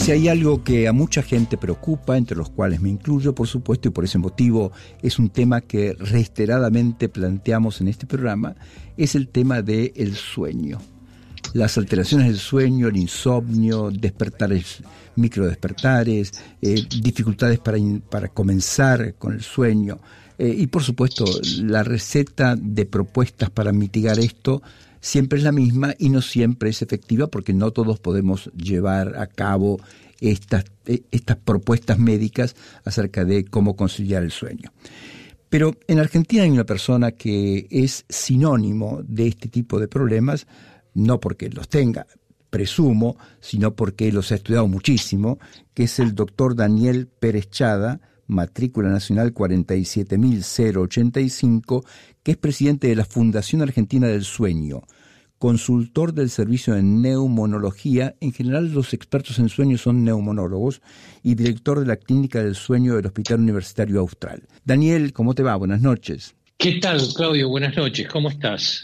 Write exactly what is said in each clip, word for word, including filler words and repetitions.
Si hay algo que a mucha gente preocupa, entre los cuales me incluyo, por supuesto, y por ese motivo es un tema que reiteradamente planteamos en este programa, es el tema del sueño. Las alteraciones del sueño, el insomnio, despertares, microdespertares, eh, dificultades para, in, para comenzar con el sueño. Eh, y por supuesto, la receta de propuestas para mitigar esto siempre es la misma y no siempre es efectiva, porque no todos podemos llevar a cabo estas, estas propuestas médicas acerca de cómo conciliar el sueño. Pero en Argentina hay una persona que es sinónimo de este tipo de problemas, no porque los tenga, presumo, sino porque los ha estudiado muchísimo, que es el doctor Daniel Pérez Chada, matrícula nacional cuarenta y siete mil ochenta y cinco, que es presidente de la Fundación Argentina del Sueño, consultor del servicio de neumonología. En general, los expertos en sueño son neumonólogos, y director de la Clínica del Sueño del Hospital Universitario Austral. Daniel, ¿cómo te va? Buenas noches. ¿Qué tal, Claudio? Buenas noches, ¿cómo estás?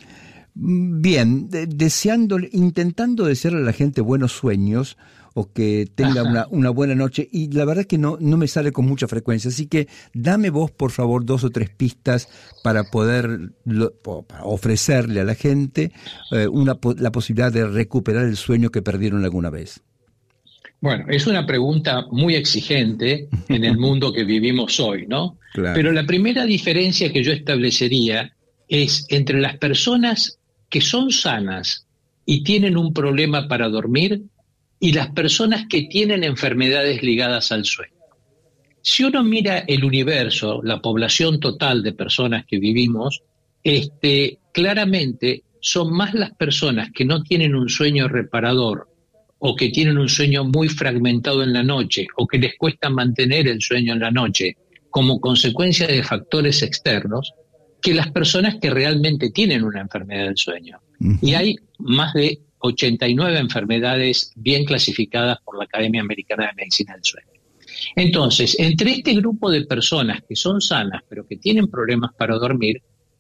Bien, de- deseando, intentando desearle a la gente buenos sueños, o que tenga una, una buena noche, y la verdad que no, no me sale con mucha frecuencia, así que dame vos, por favor, dos o tres pistas para poder lo, para ofrecerle a la gente eh, una, la posibilidad de recuperar el sueño que perdieron alguna vez. Bueno, es una pregunta muy exigente en el mundo que vivimos hoy, ¿no? Claro. Pero la primera diferencia que yo establecería es entre las personas que son sanas y tienen un problema para dormir y las personas que tienen enfermedades ligadas al sueño. Si uno mira el universo, la población total de personas que vivimos, este, claramente son más las personas que no tienen un sueño reparador, o que tienen un sueño muy fragmentado en la noche, o que les cuesta mantener el sueño en la noche como consecuencia de factores externos, que las personas que realmente tienen una enfermedad del sueño. Uh-huh. Y hay más de ochenta y nueve enfermedades bien clasificadas por la Academia Americana de Medicina del Sueño. Entonces, entre este grupo de personas que son sanas pero que tienen problemas para dormir,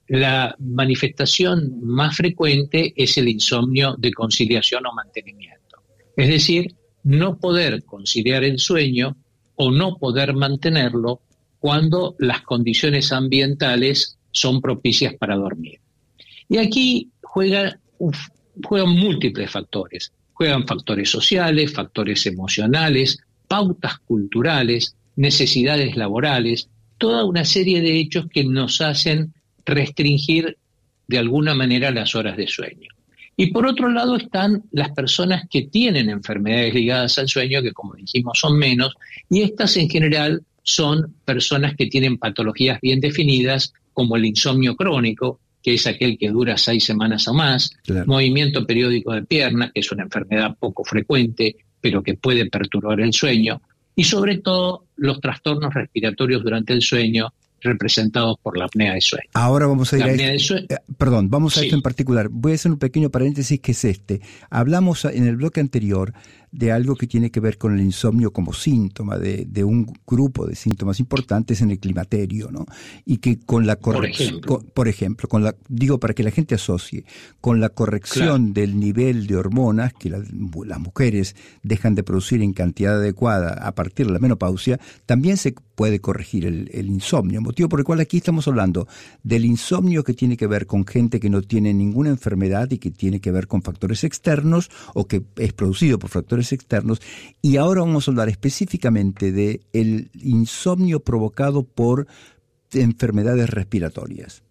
la manifestación más frecuente es el insomnio de conciliación o mantenimiento. Es decir, no poder conciliar el sueño o no poder mantenerlo cuando las condiciones ambientales son propicias para dormir. Y aquí juega, uf, juegan múltiples factores. Juegan factores sociales, factores emocionales, pautas culturales, necesidades laborales, toda una serie de hechos que nos hacen restringir de alguna manera las horas de sueño. Y por otro lado están las personas que tienen enfermedades ligadas al sueño, que como dijimos son menos, y estas en general son personas que tienen patologías bien definidas, como el insomnio crónico, que es aquel que dura seis semanas o más, claro. Movimiento periódico de piernas, que es una enfermedad poco frecuente, pero que puede perturbar el sueño, y sobre todo los trastornos respiratorios durante el sueño, representados por la apnea de sueño. Ahora vamos a ir la a este, sue- eh, perdón, vamos a sí. esto en particular. Voy a hacer un pequeño paréntesis, que es este. Hablamos en el bloque anterior de algo que tiene que ver con el insomnio como síntoma de, de un grupo de síntomas importantes en el climaterio, ¿no? Y que con la corrección, por, por ejemplo, con la, digo para que la gente asocie, con la corrección claro. del nivel de hormonas que la, las mujeres dejan de producir en cantidad adecuada a partir de la menopausia, también se puede corregir el, el insomnio, motivo por el cual aquí estamos hablando del insomnio que tiene que ver con gente que no tiene ninguna enfermedad y que tiene que ver con factores externos o que es producido por factores externos, y ahora vamos a hablar específicamente de el insomnio provocado por enfermedades respiratorias.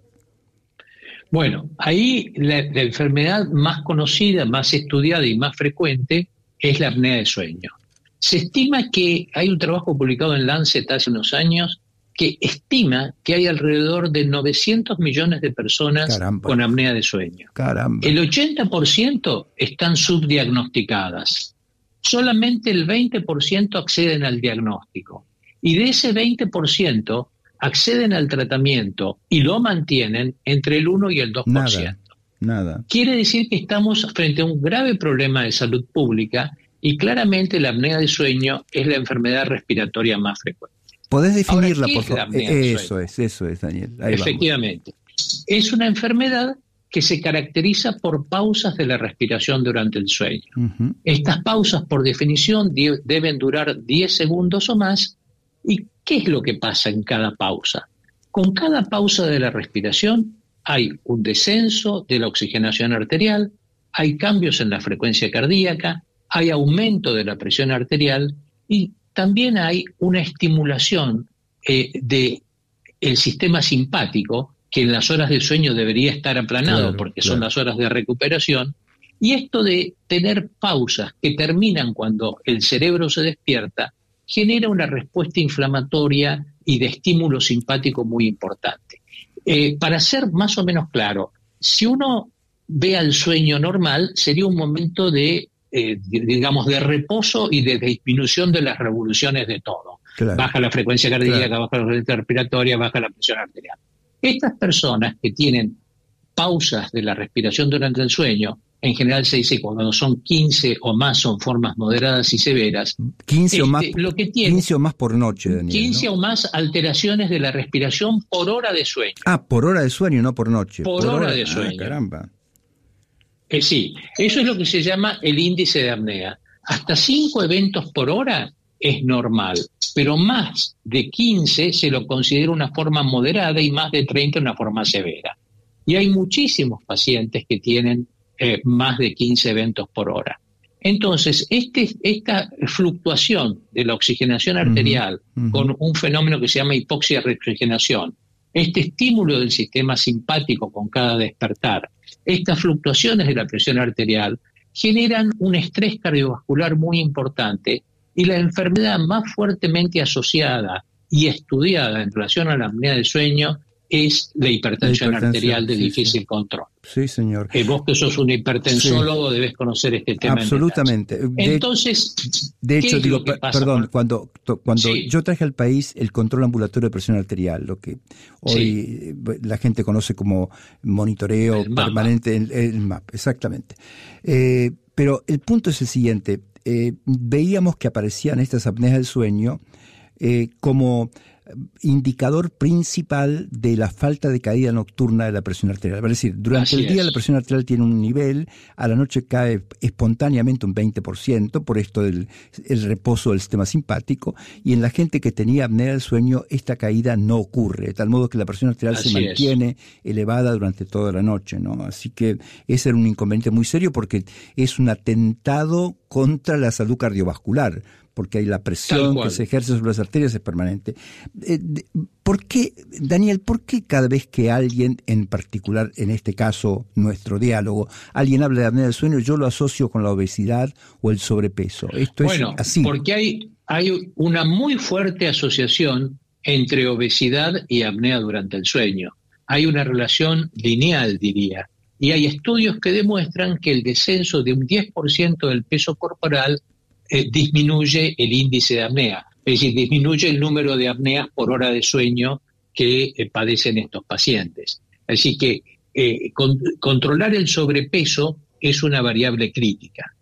Bueno, ahí la, la enfermedad más conocida, más estudiada y más frecuente es la apnea de sueño. Se estima que hay un trabajo publicado en Lancet hace unos años que estima que hay alrededor de novecientos millones de personas Caramba. con apnea de sueño. Caramba. El ochenta por ciento están subdiagnosticadas. Solamente el veinte por ciento acceden al diagnóstico. Y de ese veinte por ciento acceden al tratamiento y lo mantienen entre el uno y el dos por ciento. Nada, nada. Quiere decir que estamos frente a un grave problema de salud pública y claramente la apnea de sueño es la enfermedad respiratoria más frecuente. ¿Podés definirla, Ahora, por favor? Eso es, eso es, Daniel. Ahí Efectivamente. vamos. Es una enfermedad que se caracteriza por pausas de la respiración durante el sueño. Uh-huh. Estas pausas, por definición, die- deben durar diez segundos o más. ¿Y qué es lo que pasa en cada pausa? Con cada pausa de la respiración hay un descenso de la oxigenación arterial, hay cambios en la frecuencia cardíaca, hay aumento de la presión arterial y también hay una estimulación eh, del sistema simpático, que en las horas de sueño debería estar aplanado, claro, porque claro. son las horas de recuperación. Y esto de tener pausas que terminan cuando el cerebro se despierta genera una respuesta inflamatoria y de estímulo simpático muy importante. Eh, para ser más o menos claro, si uno ve al sueño normal, sería un momento de, eh, digamos, de reposo y de disminución de las revoluciones de todo. Claro. Baja la frecuencia cardíaca, claro. Baja la frecuencia respiratoria, baja la presión arterial. Estas personas que tienen pausas de la respiración durante el sueño, en general se dice cuando son quince o más son formas moderadas y severas. quince, este, o, más, lo que tiene, quince o más por noche, Daniel. quince ¿no? o más alteraciones de la respiración por hora de sueño. Ah, por hora de sueño, no por noche. Por, por hora, hora de sueño. Ah, caramba. Eh, sí, eso es lo que se llama el índice de apnea. Hasta cinco eventos por hora es normal, pero más de quince se lo considera una forma moderada y más de treinta una forma severa. Y hay muchísimos pacientes que tienen eh, más de quince eventos por hora. Entonces, este, esta fluctuación de la oxigenación arterial uh-huh, uh-huh. con un fenómeno que se llama hipoxia-reoxigenación, este estímulo del sistema simpático con cada despertar, estas fluctuaciones de la presión arterial generan un estrés cardiovascular muy importante y la enfermedad más fuertemente asociada y estudiada en relación a la apnea del sueño es la hipertensión, la hipertensión arterial de sí, difícil sí. control. Sí, señor. Eh, vos que sos un hipertensólogo sí. debes conocer este tema. Absolutamente. De Entonces, de hecho, digo, perdón, con... cuando, cuando sí. yo traje al país el control ambulatorio de presión arterial, lo que hoy sí. la gente conoce como monitoreo el permanente, el, el M A P, exactamente. Eh, pero el punto es el siguiente, eh, veíamos que aparecían estas apneas del sueño eh, como indicador principal de la falta de caída nocturna de la presión arterial. Es decir, durante Así el día es. la presión arterial tiene un nivel, a la noche cae espontáneamente un veinte por ciento por esto del el reposo del sistema simpático, y en la gente que tenía apnea del sueño esta caída no ocurre, de tal modo que la presión arterial Así se mantiene es. elevada durante toda la noche, ¿no? Así que ese era un inconveniente muy serio porque es un atentado contra la salud cardiovascular, porque hay la presión que se ejerce sobre las arterias es permanente. Eh, ¿Por qué, Daniel, por qué cada vez que alguien, en particular en este caso nuestro diálogo, alguien habla de apnea del sueño, yo lo asocio con la obesidad o el sobrepeso? Esto bueno, es así. Porque hay, hay una muy fuerte asociación entre obesidad y apnea durante el sueño. Hay una relación lineal, diría, y hay estudios que demuestran que el descenso de un diez por ciento del peso corporal Eh, disminuye el índice de apnea, es decir, disminuye el número de apneas por hora de sueño que eh, padecen estos pacientes. Así que eh, con, controlar el sobrepeso es una variable crítica.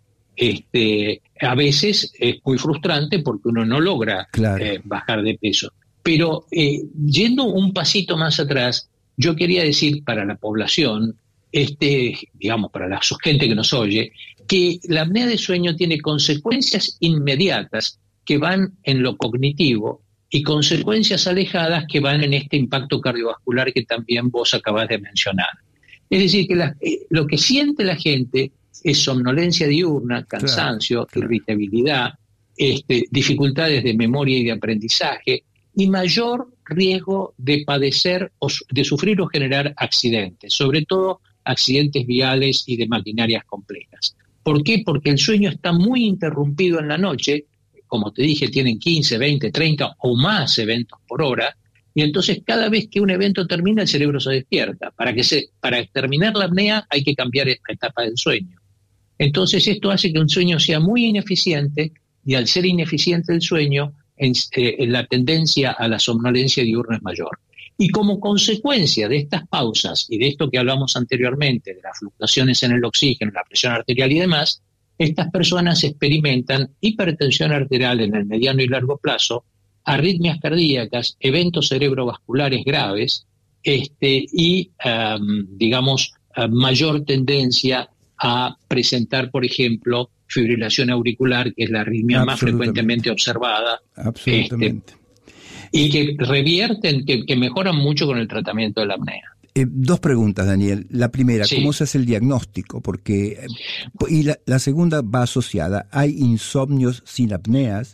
Este, a veces es muy frustrante porque uno no logra claro. eh, bajar de peso. Pero eh, yendo un pasito más atrás, yo quería decir para la población, este, digamos, para la gente que nos oye, que la apnea de sueño tiene consecuencias inmediatas que van en lo cognitivo y consecuencias alejadas que van en este impacto cardiovascular que también vos acabás de mencionar. Es decir, que la, eh, lo que siente la gente es somnolencia diurna, cansancio, claro, claro. irritabilidad, este, dificultades de memoria y de aprendizaje y mayor riesgo de padecer o de sufrir o generar accidentes, sobre todo accidentes viales y de maquinarias complejas. ¿Por qué? Porque el sueño está muy interrumpido en la noche, como te dije, tienen quince, veinte, treinta o más eventos por hora, y entonces cada vez que un evento termina el cerebro se despierta. Para, que se, para terminar la apnea hay que cambiar esta etapa del sueño. Entonces esto hace que un sueño sea muy ineficiente, y al ser ineficiente el sueño, en, eh, la tendencia a la somnolencia diurna es mayor. Y como consecuencia de estas pausas y de esto que hablamos anteriormente, de las fluctuaciones en el oxígeno, la presión arterial y demás, estas personas experimentan hipertensión arterial en el mediano y largo plazo, arritmias cardíacas, eventos cerebrovasculares graves este, y, um, digamos, uh, mayor tendencia a presentar, por ejemplo, fibrilación auricular, que es la arritmia más frecuentemente observada. Absolutamente. Este, y que revierten, que, que mejoran mucho con el tratamiento de la apnea. Eh, dos preguntas, Daniel. La primera, sí. ¿Cómo se hace el diagnóstico? Porque y la, la segunda va asociada. ¿Hay insomnios sin apneas?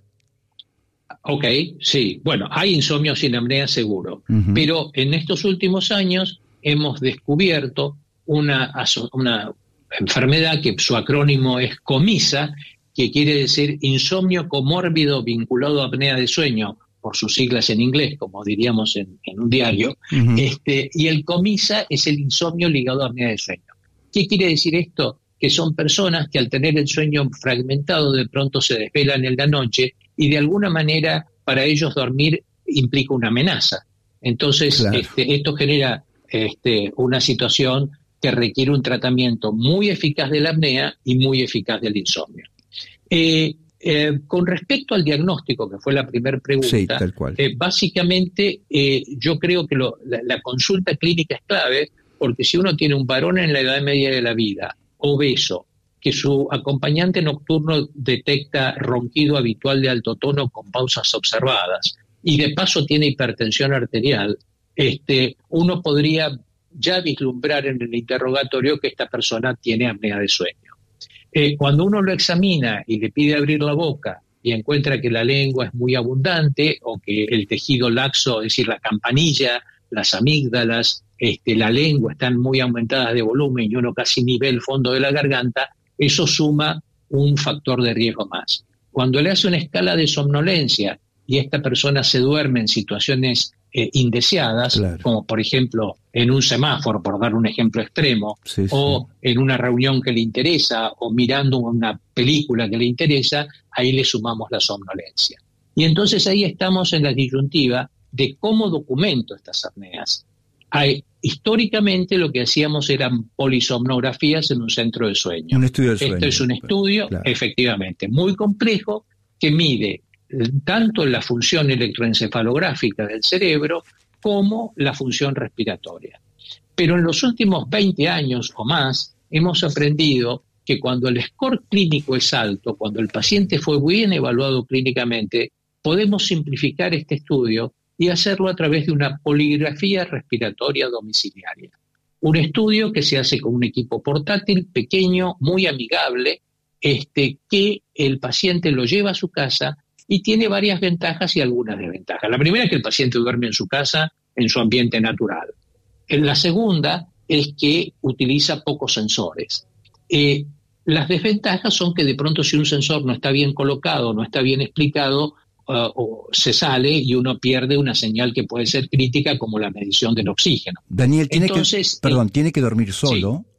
Ok, sí. Bueno, hay insomnio sin apnea seguro. Uh-huh. Pero en estos últimos años hemos descubierto una, una enfermedad que su acrónimo es COMISA, que quiere decir insomnio comórbido vinculado a apnea de sueño, por sus siglas en inglés, como diríamos en, en un diario, uh-huh. este, y el COMISA es el insomnio ligado a apnea de sueño. ¿Qué quiere decir esto? Que son personas que al tener el sueño fragmentado de pronto se desvelan en la noche y de alguna manera para ellos dormir implica una amenaza. Entonces claro. este, esto genera este, una situación que requiere un tratamiento muy eficaz de la apnea y muy eficaz del insomnio. Eh, Eh, con respecto al diagnóstico, que fue la primera pregunta, sí, tal cual. Eh, básicamente eh, yo creo que lo, la, la consulta clínica es clave, porque si uno tiene un varón en la edad media de la vida, obeso, que su acompañante nocturno detecta ronquido habitual de alto tono con pausas observadas, y de paso tiene hipertensión arterial, este, uno podría ya vislumbrar en el interrogatorio que esta persona tiene apnea de sueño. Eh, cuando uno lo examina y le pide abrir la boca y encuentra que la lengua es muy abundante o que el tejido laxo, es decir, la campanilla, las amígdalas, este, la lengua están muy aumentadas de volumen y uno casi ni ve el fondo de la garganta, eso suma un factor de riesgo más. Cuando le hace una escala de somnolencia y esta persona se duerme en situaciones eh, indeseadas, claro. como por ejemplo en un semáforo, por dar un ejemplo extremo, sí, o sí. en una reunión que le interesa, o mirando una película que le interesa, ahí le sumamos la somnolencia. Y entonces ahí estamos en la disyuntiva de cómo documento estas apneas. Hay, históricamente lo que hacíamos eran polisomnografías en un centro de sueño. Un estudio del Esto sueño. es un estudio, claro. efectivamente, muy complejo, que mide tanto la función electroencefalográfica del cerebro como la función respiratoria. Pero en los últimos veinte años o más hemos aprendido que cuando el score clínico es alto, cuando el paciente fue bien evaluado clínicamente, podemos simplificar este estudio y hacerlo a través de una poligrafía respiratoria domiciliaria. Un estudio que se hace con un equipo portátil, pequeño, muy amigable, este, que el paciente lo lleva a su casa y tiene varias ventajas y algunas desventajas. La primera es que el paciente duerme en su casa, en su ambiente natural. La segunda es que utiliza pocos sensores. Eh, las desventajas son que de pronto si un sensor no está bien colocado, no está bien explicado, uh, o se sale y uno pierde una señal que puede ser crítica, como la medición del oxígeno. Daniel, ¿tiene Entonces, que, perdón, eh, ¿tiene que dormir solo? Sí.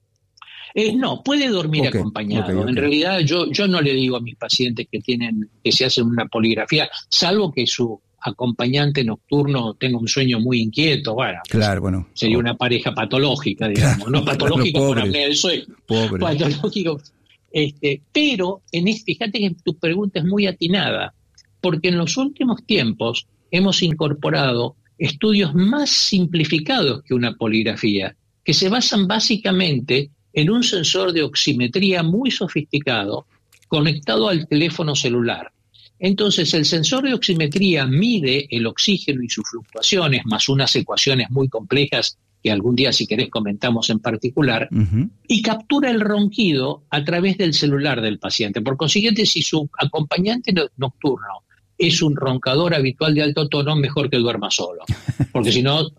Eh, no, puede dormir okay, acompañado. Okay, okay. En realidad yo, yo no le digo a mis pacientes que tienen que se hacen una poligrafía, salvo que su acompañante nocturno tenga un sueño muy inquieto. Bueno, claro, bueno sería una pareja patológica, digamos, claro, no patológica por apnea del sueño, pobre. patológico. Este, pero en este, fíjate que tu pregunta es muy atinada, porque en los últimos tiempos hemos incorporado estudios más simplificados que una poligrafía, que se basan básicamente en un sensor de oximetría muy sofisticado conectado al teléfono celular. Entonces el sensor de oximetría mide el oxígeno y sus fluctuaciones, más unas ecuaciones muy complejas que algún día si querés comentamos en particular, uh-huh. y captura el ronquido a través del celular del paciente. Por consiguiente, si su acompañante nocturno es un roncador habitual de alto tono, mejor que duerma solo, porque si no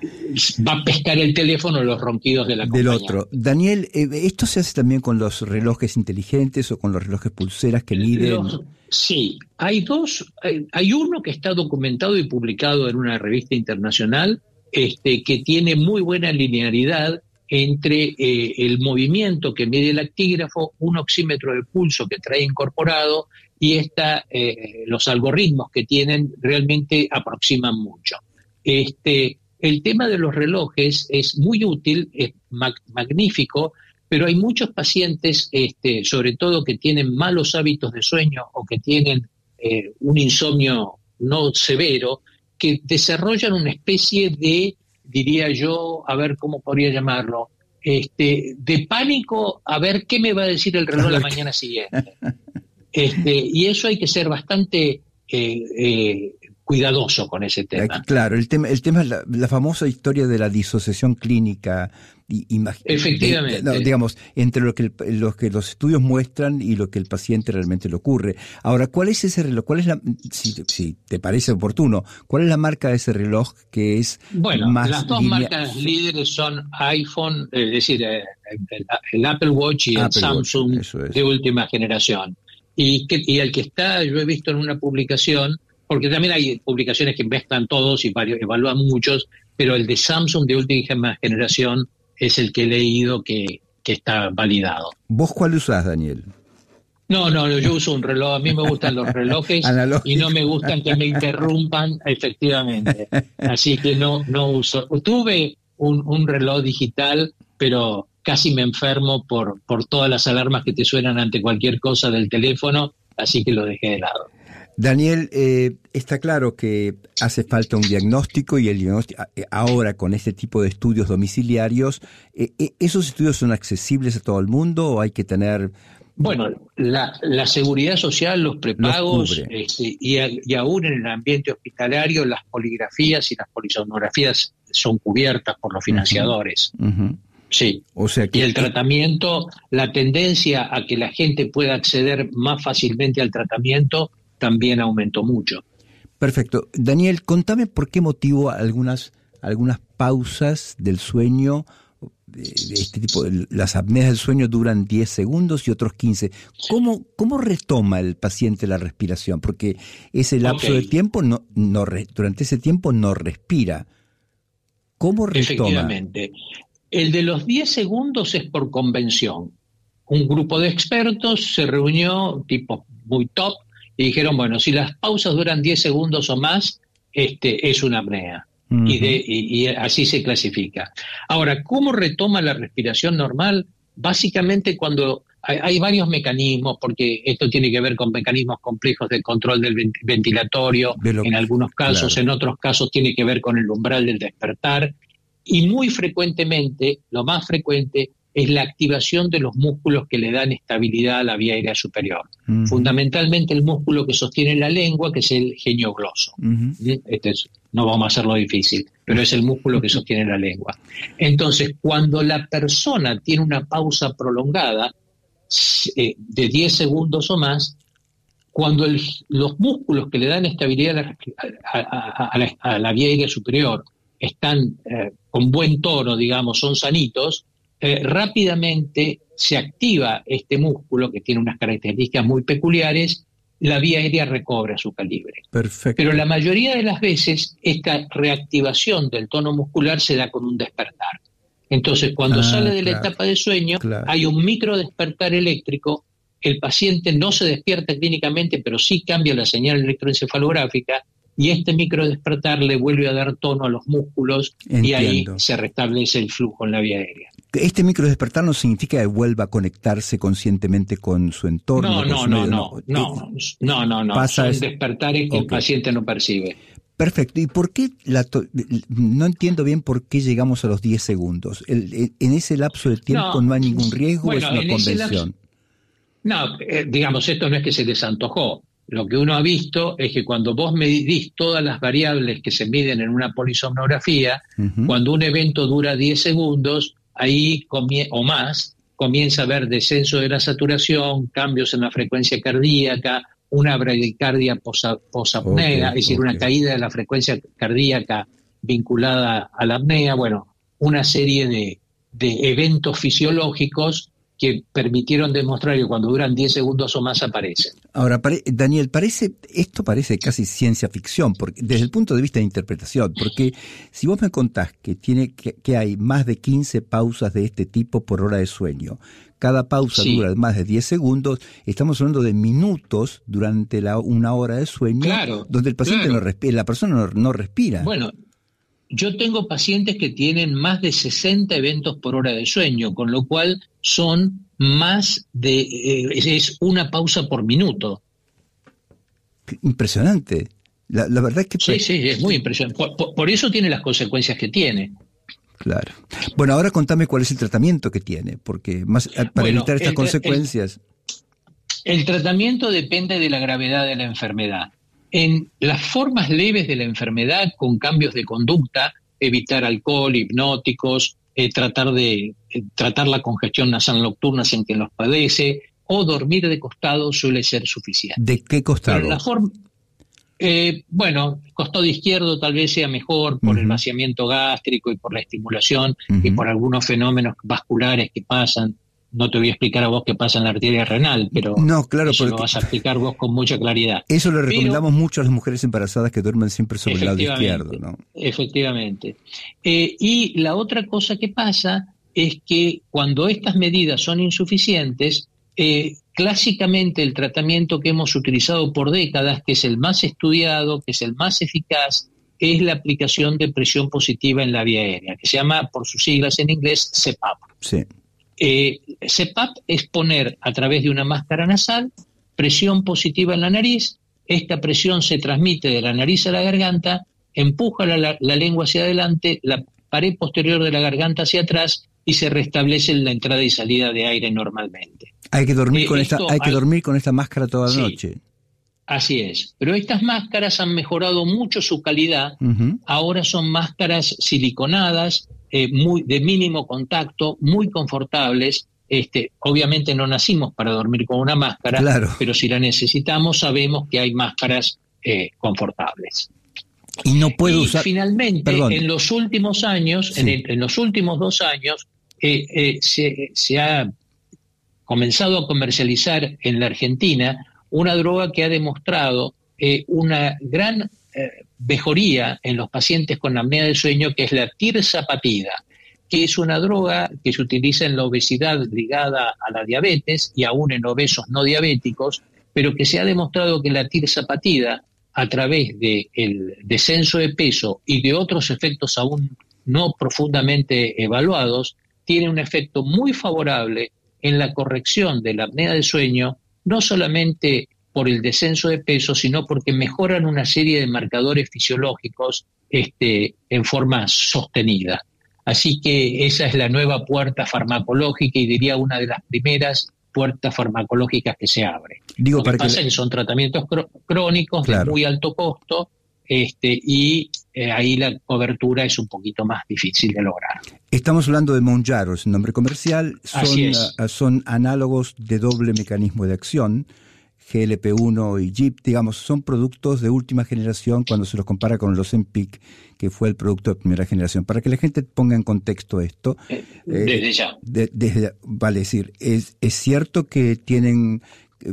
va a pescar el teléfono los ronquidos de la del otro. Daniel, eh, ¿esto se hace también con los relojes inteligentes o con los relojes pulseras que miden? Los, sí, hay dos, hay, hay uno que está documentado y publicado en una revista internacional, este, que tiene muy buena linearidad entre eh, el movimiento que mide el actígrafo, un oxímetro de pulso que trae incorporado y esta, eh, los algoritmos que tienen realmente aproximan mucho. Este, el tema de los relojes es muy útil, es mag- magnífico, pero hay muchos pacientes, este, sobre todo que tienen malos hábitos de sueño o que tienen eh, un insomnio no severo, que desarrollan una especie de, diría yo, a ver cómo podría llamarlo, este, de pánico a ver qué me va a decir el reloj la mañana siguiente. Este, y eso hay que ser bastante eh, eh, cuidadoso con ese tema. Claro, el tema, el tema es la, la famosa historia de la disociación clínica. Efectivamente. De, no, digamos, entre lo que, el, lo que los estudios muestran y lo que el paciente realmente le ocurre. Ahora, ¿cuál es ese reloj? ¿Cuál es la, si, si te parece oportuno, cuál es la marca de ese reloj que es bueno, más las dos linea... marcas líderes son iPhone, es decir, el, el Apple Watch y el Apple Samsung Watch, es. de última generación. Y, que, y el que está, yo he visto en una publicación, porque también hay publicaciones que mezclan todos y varios, evalúan muchos, pero el de Samsung de última generación es el que he leído que, que está validado. ¿Vos cuál usás, Daniel? No, no, yo uso un reloj. A mí me gustan los relojes y no me gustan que me interrumpan, efectivamente. Así que no, no uso. Tuve un, un reloj digital, pero casi me enfermo por, por todas las alarmas que te suenan ante cualquier cosa del teléfono, así que lo dejé de lado. Daniel, eh, está claro que hace falta un diagnóstico y el diagnóstico, ahora con este tipo de estudios domiciliarios, eh, ¿esos estudios son accesibles a todo el mundo o hay que tener...? Bueno, la, la seguridad social, los prepagos los este, y, y aún en el ambiente hospitalario las poligrafías y las polisonografías son cubiertas por los financiadores. Uh-huh. Uh-huh. Sí, o sea que... y el tratamiento, la tendencia a que la gente pueda acceder más fácilmente al tratamiento también aumentó mucho. Perfecto. Daniel, contame por qué motivo algunas, algunas pausas del sueño, de, de este tipo, de, las apneas del sueño duran diez segundos y otros quince. ¿Cómo, cómo retoma el paciente la respiración? Porque ese lapso okay. de tiempo, no, no durante ese tiempo no respira. ¿Cómo retoma? Efectivamente. El de los diez segundos es por convención. Un grupo de expertos se reunió, tipo muy top, y dijeron, bueno, si las pausas duran diez segundos o más, este es una apnea. Uh-huh. Y, de, y, y así se clasifica. Ahora, ¿cómo retoma la respiración normal? Básicamente cuando hay, hay varios mecanismos, porque esto tiene que ver con mecanismos complejos de control del ventilatorio, de lo, en algunos casos, claro. En otros casos tiene que ver con el umbral del despertar, y muy frecuentemente, lo más frecuente, es la activación de los músculos que le dan estabilidad a la vía aérea superior. Uh-huh. Fundamentalmente el músculo que sostiene la lengua, que es el geniogloso. Uh-huh. Este es, no vamos a hacerlo difícil, pero es el músculo que sostiene la lengua. Entonces, cuando la persona tiene una pausa prolongada eh, de diez segundos o más, cuando el, los músculos que le dan estabilidad a la, a, a, a la, a la vía aérea superior están eh, con buen tono, digamos, son sanitos, Eh, rápidamente se activa este músculo que tiene unas características muy peculiares, la vía aérea recobra su calibre. Perfecto. Pero la mayoría de las veces esta reactivación del tono muscular se da con un despertar. Entonces, cuando ah, sale de claro, la etapa de sueño, claro. hay un micro despertar eléctrico, el paciente no se despierta clínicamente, pero sí cambia la señal electroencefalográfica, y este micro despertar le vuelve a dar tono a los músculos. Entiendo. Y ahí se restablece el flujo en la vía aérea. Este micro despertar no significa que vuelva a conectarse conscientemente con su entorno. No, no, no, no, no, no, no, no, son es... despertares que okay. el paciente no percibe. Perfecto. ¿Y por qué? La to... No entiendo bien por qué llegamos a los diez segundos. El, el, en ese lapso de tiempo no, no hay ningún riesgo, bueno, es una convención. Lapso... No, eh, digamos, esto no es que se les antojó. Lo que uno ha visto es que cuando vos medís todas las variables que se miden en una polisomnografía, uh-huh. cuando un evento dura diez segundos, ahí comie- o más, comienza a haber descenso de la saturación, cambios en la frecuencia cardíaca, una bradicardia posapnea, okay, es decir, okay. una caída de la frecuencia cardíaca vinculada a la apnea, bueno, una serie de, de eventos fisiológicos que permitieron demostrar que cuando duran diez segundos o más aparecen. Ahora, pare, Daniel, parece esto parece casi ciencia ficción, porque desde el punto de vista de interpretación, porque si vos me contás que, tiene, que, que hay más de quince pausas de este tipo por hora de sueño, cada pausa sí. dura más de diez segundos, estamos hablando de minutos durante la, una hora de sueño, claro, donde el paciente claro. no respira, la persona no, no respira. Bueno, yo tengo pacientes que tienen más de sesenta eventos por hora de sueño, con lo cual son más de... Eh, es una pausa por minuto. Impresionante. La, la verdad es que... Sí, sí, es muy impresionante. Por, por, por eso tiene las consecuencias que tiene. Claro. Bueno, ahora contame cuál es el tratamiento que tiene, porque más para bueno, evitar estas el, consecuencias. El, el tratamiento depende de la gravedad de la enfermedad. En las formas leves de la enfermedad, con cambios de conducta, evitar alcohol, hipnóticos, eh, tratar de eh, tratar la congestión nasal nocturna en quien los padece, o dormir de costado suele ser suficiente. ¿De qué costado? Pero la forma, eh, bueno, costado izquierdo tal vez sea mejor por uh-huh. el vaciamiento gástrico y por la estimulación uh-huh. y por algunos fenómenos vasculares que pasan. No te voy a explicar a vos qué pasa en la arteria renal, pero no, claro, eso lo vas a explicar vos con mucha claridad. Eso le recomendamos pero, mucho a las mujeres embarazadas que duermen siempre sobre el lado izquierdo, ¿no? Efectivamente. Eh, y la otra cosa que pasa es que cuando estas medidas son insuficientes, eh, clásicamente el tratamiento que hemos utilizado por décadas, que es el más estudiado, que es el más eficaz, es la aplicación de presión positiva en la vía aérea, que se llama, por sus siglas en inglés, C PAP. Sí. Eh, C PAP es poner a través de una máscara nasal presión positiva en la nariz. Esta presión se transmite de la nariz a la garganta, empuja la, la, la lengua hacia adelante, la pared posterior de la garganta hacia atrás y se restablece la entrada y salida de aire normalmente. Hay que dormir, eh, con, esta, hay que hay, dormir con esta máscara toda la sí, noche. Así es. Pero estas máscaras han mejorado mucho su calidad. Uh-huh. Ahora son máscaras siliconadas, Eh, muy de mínimo contacto, muy confortables. Este, obviamente no nacimos para dormir con una máscara, claro. pero si la necesitamos sabemos que hay máscaras eh, confortables. Y no puedo y usar. Finalmente, Perdón. en los últimos años, sí. en, el, en los últimos dos años, eh, eh, se, se ha comenzado a comercializar en la Argentina una droga que ha demostrado eh, una gran eh, mejoría en los pacientes con apnea del sueño, que es la tirzapatida, que es una droga que se utiliza en la obesidad ligada a la diabetes y aún en obesos no diabéticos, pero que se ha demostrado que la tirzapatida, a través del descenso de peso y de otros efectos aún no profundamente evaluados, tiene un efecto muy favorable en la corrección de la apnea del sueño, no solamente por el descenso de peso, sino porque mejoran una serie de marcadores fisiológicos este, en forma sostenida. Así que esa es la nueva puerta farmacológica y diría una de las primeras puertas farmacológicas que se abre. Digo, Lo que para pasa que... es que son tratamientos cr- crónicos claro. de muy alto costo este, y eh, ahí la cobertura es un poquito más difícil de lograr. Estamos hablando de Mounjaro, es un nombre comercial, son, Así es. uh, son análogos de doble mecanismo de acción. G L P uno y G I P, digamos, son productos de última generación cuando se los compara con los Ozempic, que fue el producto de primera generación. Para que la gente ponga en contexto esto. Eh, desde eh, ya. De, desde, vale decir, es, es cierto que tienen,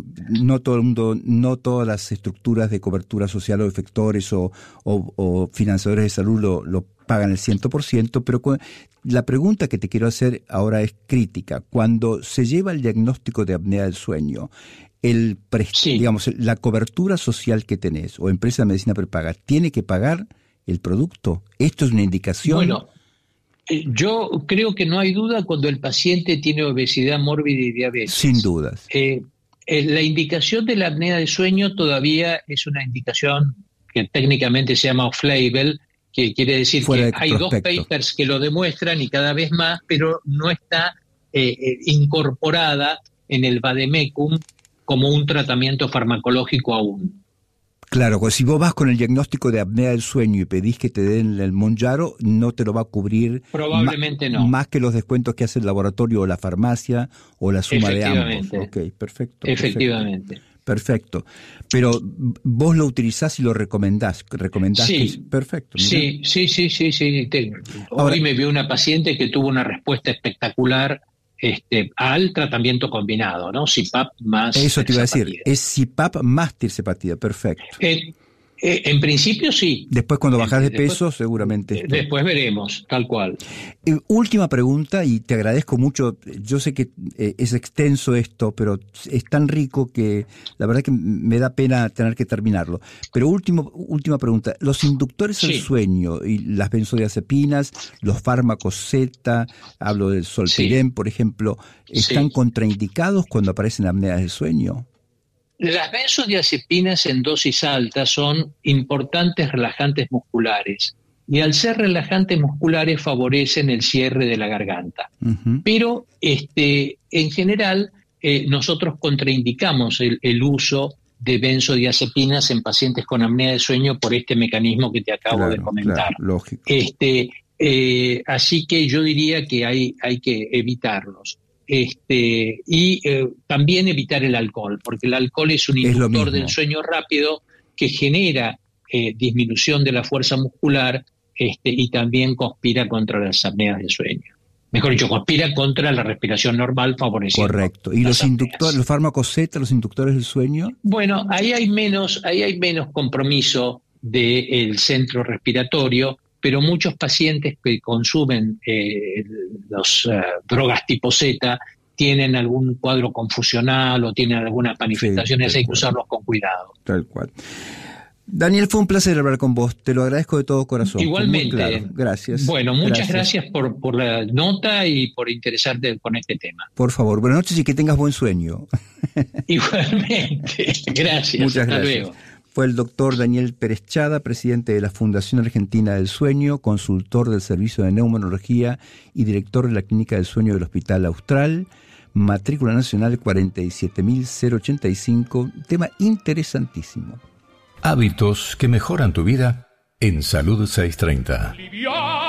no todo el mundo, no todas las estructuras de cobertura social o efectores o, o, o financiadores de salud lo, lo pagan el cien por ciento, pero la pregunta que te quiero hacer ahora es crítica. Cuando se lleva el diagnóstico de apnea del sueño, el sí. digamos, la cobertura social que tenés o empresa de medicina prepaga, ¿tiene que pagar el producto? ¿Esto es una indicación? Bueno, eh, yo creo que no hay duda cuando el paciente tiene obesidad mórbida y diabetes. Sin dudas. Eh, eh, la indicación de la apnea del sueño todavía es una indicación que técnicamente se llama off-label, que quiere decir Fuera que hay prospecto. dos papers que lo demuestran y cada vez más, pero no está eh, eh, incorporada en el vademecum como un tratamiento farmacológico aún. Claro, pues si vos vas con el diagnóstico de apnea del sueño y pedís que te den el Mounjaro, no te lo va a cubrir. Probablemente ma- no. Más que los descuentos que hace el laboratorio o la farmacia o la suma de ambos. Ok, perfecto. Efectivamente. Perfecto. perfecto. Pero vos lo utilizás y lo recomendás. ¿Recomendás sí, que... Perfecto. Sí, sí, sí, sí, sí. Hoy Ahora, me vio una paciente que tuvo una respuesta espectacular Este, al tratamiento combinado, ¿no? C PAP más Eso te iba a decir, es C PAP más tirzapatida, perfecto. Eh, eh, en principio sí. Después cuando bajás de después, peso, seguramente. Esto. Después veremos, tal cual. Eh, última pregunta, y te agradezco mucho. Yo sé que eh, es extenso esto, pero es tan rico que la verdad que me da pena tener que terminarlo. Pero último, última pregunta. Los inductores sí. al sueño y las benzodiazepinas, los fármacos Z, hablo del Solpirem, sí. por ejemplo, ¿están sí. contraindicados cuando aparecen apneas del sueño? Las benzodiazepinas en dosis altas son importantes relajantes musculares, y al ser relajantes musculares favorecen el cierre de la garganta. Uh-huh. Pero este, en general eh, nosotros contraindicamos el, el uso de benzodiazepinas en pacientes con apnea de sueño por este mecanismo que te acabo claro, de comentar. Claro, lógico. Este, eh, así que yo diría que hay, hay que evitarlos. Este, y eh, también evitar el alcohol, porque el alcohol es un inductor del sueño rápido que genera eh, disminución de la fuerza muscular este, y también conspira contra las apneas de sueño. Mejor dicho, conspira contra la respiración normal, favoreciendo. Correcto. ¿Y los inductores, los fármacos Z, los inductores del sueño? Bueno, ahí hay menos, ahí hay menos compromiso del centro respiratorio, pero muchos pacientes que consumen eh, las uh, drogas tipo Z tienen algún cuadro confusional o tienen algunas manifestaciones, sí, hay que usarlos con cuidado. Tal cual. Daniel, fue un placer hablar con vos, te lo agradezco de todo corazón. Igualmente. Claro. Gracias. Bueno, muchas gracias, gracias por, por la nota y por interesarte con este tema. Por favor, buenas noches y que tengas buen sueño. Igualmente, gracias. Muchas Hasta gracias. Luego. Fue el doctor Daniel Pérez Chada, presidente de la Fundación Argentina del Sueño, consultor del Servicio de Neumonología y director de la Clínica del Sueño del Hospital Austral, matrícula nacional cuarenta y siete mil ochenta y cinco, tema interesantísimo. Hábitos que mejoran tu vida en Salud seiscientos treinta.